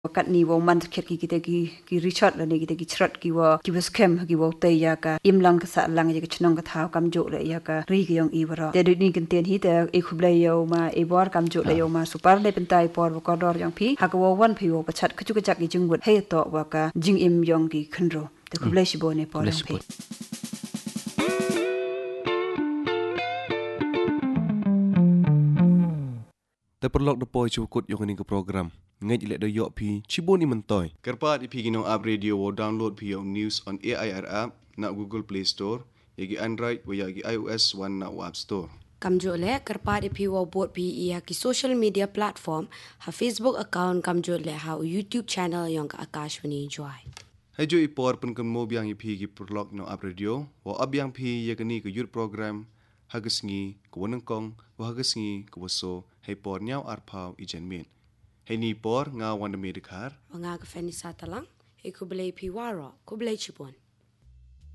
Kat ni wo man khet ki Richard la ni kita ki chrat ki wa scam ki wo te ya ka imlang ka sa lang ya ka chnong ka thau kam jo le ya ka ri ki yong I wara te ni kan ten hi te e khuble yo ma e bor kam jo le yo ma super le pen tai por ko dor yang phi ha ka wo wan phi wo ka chat ka chu ka jak ki jing wut he to wa ka jing im yong ki khnro te khuble shi bo ne por yang phi แต่ปลอกดปอยชูกดยกนี่ก็โปรแกรมไงจิเลดยอพีชิบนี่มันต่อยกระปาดอีพีกินองอัพเรดิโอวดาวน์โหลดพีเอานิวส์ออน AIR app ณ Google Play Store ยากิ Android วยากิ iOS วันณ App Store กำจุเลกระปาดอีพีวบดพีอีฮักกิโซเชียลมีเดียแพลตฟอร์มฮา Facebook account กำจุเลฮา YouTube channel ยองกับอากาศวนีจอยให้จ่วยปอร์ปนกันโมบยังอีพีกิปลอกนองอัพเรดิโอว่าอัพยังพียากินี่ก็ยุดโปรแกรมฮักส์งี้กวนงกงว่าฮักส์งี้กวโซให้ปอร์เนียวอาร์พาวอีเจนเมนให้นี่ปอร์งาวันเดเมดิคาร์ว่างากาแฟนิสาตลังให้คุบเลพีวารอคุบเลชิบอน